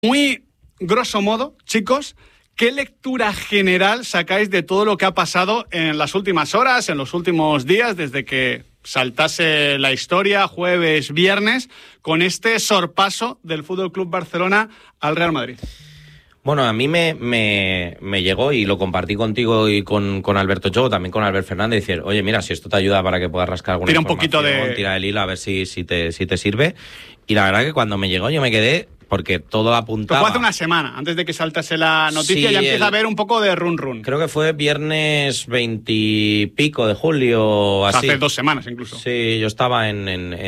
Muy grosso modo, chicos, ¿qué lectura general sacáis de todo lo que ha pasado en las últimas horas, en los últimos días, desde que saltase la historia, jueves, viernes, con este sorpaso del FC Barcelona al Real Madrid? Bueno, a mí me llegó y lo compartí contigo y con Alberto Chogo, también con Albert Fernández, decir, oye, mira, si esto te ayuda para que puedas rascar alguna información, tira el hilo a ver si te sirve. Y la verdad que cuando me llegó yo me quedé, porque todo apuntaba... Fue hace una semana, antes de que saltase la noticia, sí, ya empieza a haber un poco de run. Creo que fue viernes 20 y pico de julio, así. Hace 2 semanas incluso. Sí, yo estaba en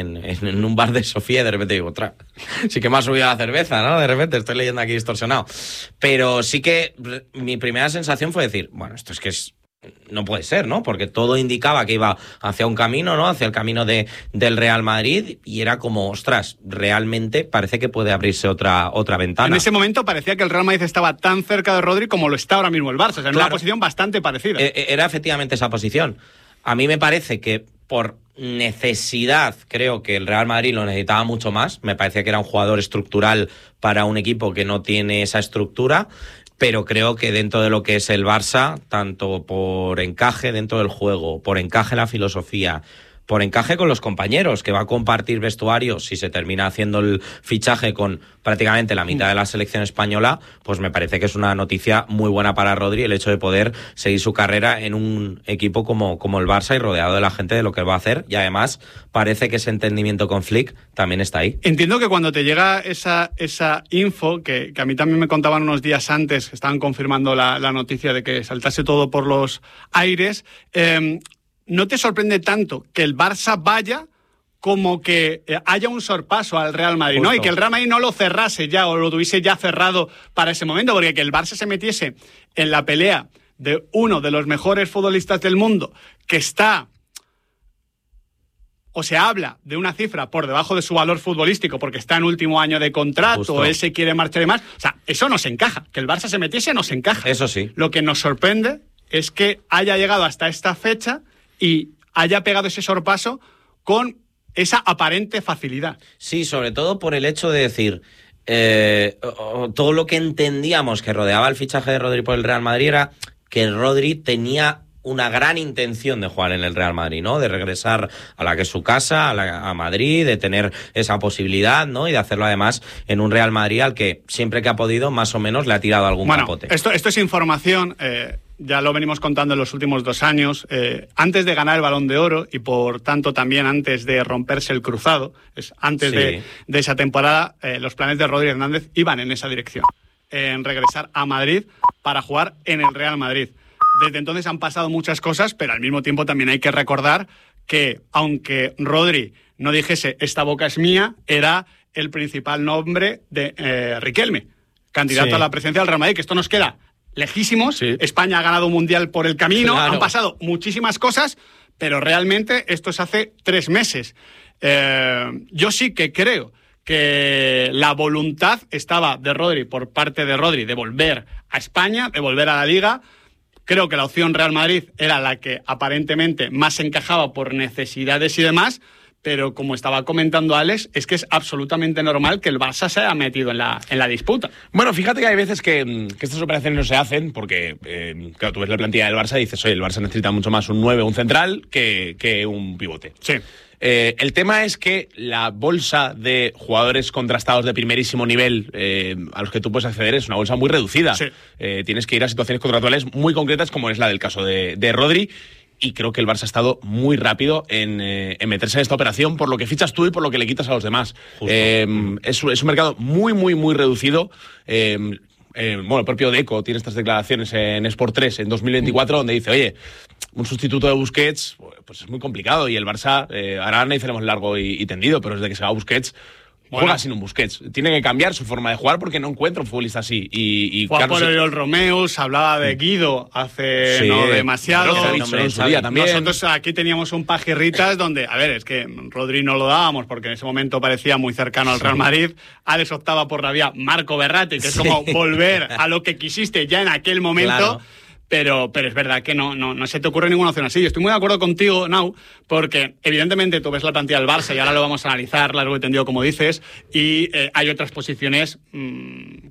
un bar de Sofía y de repente digo, sí que me ha subido la cerveza, ¿no? De repente estoy leyendo aquí distorsionado. Pero sí que mi primera sensación fue decir, bueno, esto es que no puede ser, ¿no? Porque todo indicaba que iba hacia un camino, ¿no? Hacia el camino del Real Madrid, y era como, ostras, realmente parece que puede abrirse otra ventana. En ese momento parecía que el Real Madrid estaba tan cerca de Rodri como lo está ahora mismo el Barça, o sea, en claro, una posición bastante parecida. Era efectivamente esa posición. A mí me parece que por necesidad, creo que el Real Madrid lo necesitaba mucho más. Me parecía que era un jugador estructural para un equipo que no tiene esa estructura. Pero creo que dentro de lo que es el Barça, tanto por encaje dentro del juego, por encaje en la filosofía, por encaje con los compañeros, que va a compartir vestuario si se termina haciendo el fichaje con prácticamente la mitad de la selección española, pues me parece que es una noticia muy buena para Rodri el hecho de poder seguir su carrera en un equipo como el Barça y rodeado de la gente de lo que va a hacer, y además parece que ese entendimiento con Flick también está ahí. Entiendo que cuando te llega esa info, que a mí también me contaban unos días antes, estaban confirmando la noticia de que saltase todo por los aires, ¿no te sorprende tanto que el Barça vaya como que haya un sorpaso al Real Madrid, ¿no? Y que el Real Madrid no lo cerrase ya o lo tuviese ya cerrado para ese momento? Porque que el Barça se metiese en la pelea de uno de los mejores futbolistas del mundo, que está, o se habla de una cifra por debajo de su valor futbolístico porque está en último año de contrato, o él se quiere marchar y más, o sea, eso nos encaja. Que el Barça se metiese nos encaja. Eso sí. Lo que nos sorprende es que haya llegado hasta esta fecha y haya pegado ese sorpaso con esa aparente facilidad. Sí, sobre todo por el hecho de decir, todo lo que entendíamos que rodeaba el fichaje de Rodri por el Real Madrid era que Rodri tenía una gran intención de jugar en el Real Madrid, ¿no? De regresar a la que es su casa, a Madrid, de tener esa posibilidad, ¿no? Y de hacerlo además en un Real Madrid al que siempre que ha podido, más o menos, le ha tirado algún capote. Esto es información, ya lo venimos contando en los últimos 2 años, antes de ganar el Balón de Oro y por tanto también antes de romperse el cruzado, antes de esa temporada, los planes de Rodri Hernández iban en esa dirección, en regresar a Madrid para jugar en el Real Madrid. Desde entonces han pasado muchas cosas, pero al mismo tiempo también hay que recordar que, aunque Rodri no dijese esta boca es mía, era el principal nombre de Riquelme, candidato a la presidencia del Real Madrid, que esto nos queda lejísimos. Sí. España ha ganado un mundial por el camino, claro. Han pasado muchísimas cosas, pero realmente esto es hace 3 meses. Yo sí que creo que la voluntad estaba de Rodri, por parte de Rodri, de volver a España, de volver a la Liga. Creo que la opción Real Madrid era la que aparentemente más encajaba por necesidades y demás, pero como estaba comentando Alex, es que es absolutamente normal que el Barça se haya metido en la disputa. Bueno, fíjate que hay veces que estas operaciones no se hacen porque, claro, tú ves la plantilla del Barça y dices, oye, el Barça necesita mucho más un 9 o un central que un pivote. Sí. El tema es que la bolsa de jugadores contrastados de primerísimo nivel a los que tú puedes acceder es una bolsa muy reducida. Sí. Tienes que ir a situaciones contractuales muy concretas, como es la del caso de Rodri, y creo que el Barça ha estado muy rápido en meterse en esta operación por lo que fichas tú y por lo que le quitas a los demás. Es un mercado muy, muy, muy reducido. Bueno, el propio Deco tiene estas declaraciones en Sport 3 en 2024 donde dice, oye, un sustituto de Busquets pues es muy complicado y el Barça, ahora analizaremos largo y tendido, pero desde que se va Busquets, juega sin un Busquets. Tiene que cambiar su forma de jugar porque no encuentra un futbolista así. Juega por el Romeu, se hablaba de Guido hace no demasiado. Nosotros aquí teníamos un pajirritas donde, a ver, es que Rodri no lo dábamos porque en ese momento parecía muy cercano al Real Madrid. Alex optaba por la vía Marco Verratti, que es como volver a lo que quisiste ya en aquel momento. Claro. pero es verdad que no se te ocurre ninguna opción así. Yo estoy muy de acuerdo contigo, Nau, porque evidentemente tú ves la plantilla del Barça y ahora lo vamos a analizar largo y tendido, como dices, y hay otras posiciones